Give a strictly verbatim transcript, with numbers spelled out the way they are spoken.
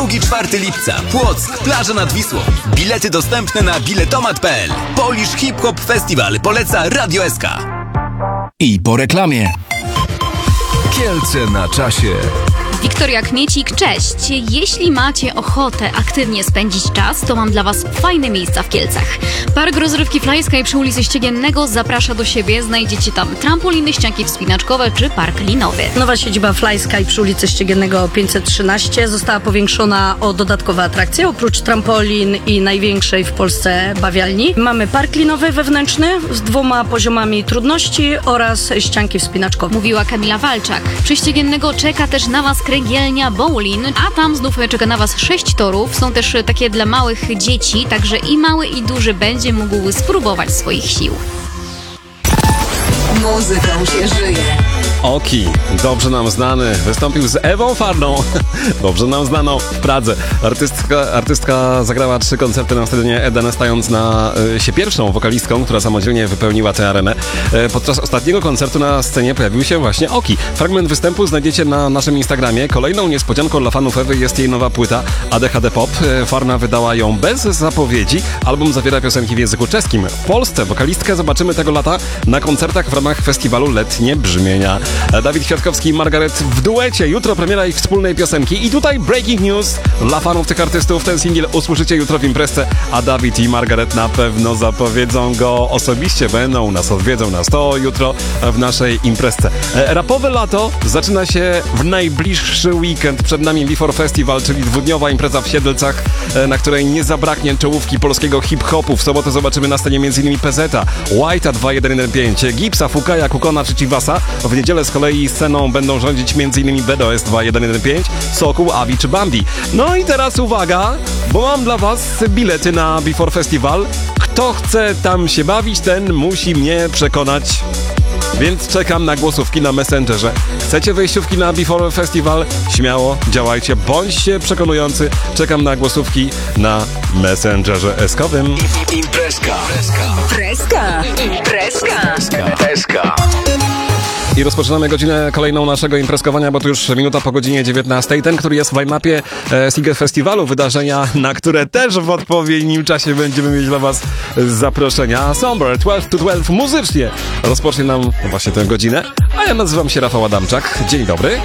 drugiego do czwartego lipca. Płock, plaża nad Wisłą. Bilety dostępne na biletomat kropka p l. Polish Hip Hop Festival poleca Radio S K. I po reklamie. Kielce na czasie. Wiktoria Kmiecik, cześć! Jeśli macie ochotę aktywnie spędzić czas, to mam dla Was fajne miejsca w Kielcach. Park rozrywki Fly Sky przy ulicy Ściegiennego zaprasza do siebie. Znajdziecie tam trampoliny, ścianki wspinaczkowe czy park linowy. Nowa siedziba Fly Sky przy ulicy Ściegiennego pięćset trzynaście została powiększona o dodatkowe atrakcje. Oprócz trampolin i największej w Polsce bawialni mamy park linowy wewnętrzny z dwoma poziomami trudności oraz ścianki wspinaczkowe. Mówiła Kamila Walczak. Przy Ściegiennego czeka też na Was kręgielnia Bowlin, a tam znów czeka na Was sześć torów. Są też takie dla małych dzieci, także i mały i duży będzie mógł spróbować swoich sił. Muzyką się żyje. Oki, dobrze nam znany, wystąpił z Ewą Farną, dobrze nam znaną w Pradze. Artystka, artystka zagrała trzy koncerty na stadionie Eden, stając na y, się pierwszą wokalistką, która samodzielnie wypełniła tę arenę. Y, podczas ostatniego koncertu na scenie pojawił się właśnie Oki. Fragment występu znajdziecie na naszym Instagramie. Kolejną niespodzianką dla fanów Ewy jest jej nowa płyta A D H D Pop. Y, Farna wydała ją bez zapowiedzi. Album zawiera piosenki w języku czeskim. W Polsce wokalistkę zobaczymy tego lata na koncertach w ramach festiwalu Letnie Brzmienia. Dawid Kwiatkowski i Margaret w duecie. Jutro premiera ich wspólnej piosenki. I tutaj breaking news dla fanów tych artystów. Ten singiel usłyszycie jutro w imprezce, a Dawid i Margaret na pewno zapowiedzą go osobiście. Będą u nas, odwiedzą nas. To jutro w naszej imprezce. Rapowe lato zaczyna się w najbliższy weekend. Przed nami Before Festival, czyli dwudniowa impreza w Siedlcach, na której nie zabraknie czołówki polskiego hip-hopu. W sobotę zobaczymy na scenie m.in. P Z a, White'a dwa jeden jeden pięć, Gipsa, Fukaja, Kukona czy Chivasa. W niedzielę z kolei sceną będą rządzić m.in. B D O S dwa jeden jeden pięć, Sokół, Avi czy Bambi. No i teraz uwaga, bo mam dla Was bilety na Before Festival. Kto chce tam się bawić, ten musi mnie przekonać. Więc czekam na głosówki na Messengerze. Chcecie wejściówki na Before Festival? Śmiało, działajcie, bądźcie przekonujący. Czekam na głosówki na Messengerze eskowym. Imprezka. Imprezka. Imprezka. Imprezka. I rozpoczynamy godzinę kolejną naszego imprezkowania, bo tu już minuta po godzinie dziewiętnastej. Ten, który jest w line-upie e, Siget Festiwalu, wydarzenia, na które też w odpowiednim czasie będziemy mieć dla Was zaproszenia. Somber dwanaście to dwanaście muzycznie rozpocznie nam właśnie tę godzinę. A ja nazywam się Rafał Adamczak. Dzień dobry.